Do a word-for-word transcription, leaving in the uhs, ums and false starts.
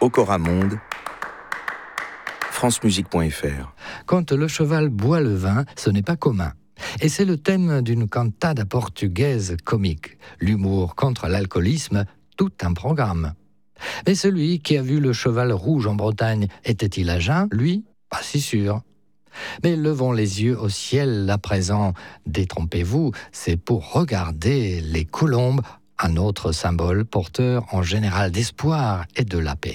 Ocoramonde, francemusique point f r. Quand le cheval boit le vin, ce n'est pas commun. Et c'est le thème d'une cantada portugaise comique. L'humour contre l'alcoolisme, tout un programme. Mais celui qui a vu le cheval rouge en Bretagne, était-il à jeun? Lui, pas si sûr. Mais levons les yeux au ciel à présent. Détrompez-vous, c'est pour regarder les colombes, un autre symbole porteur en général d'espoir et de la paix.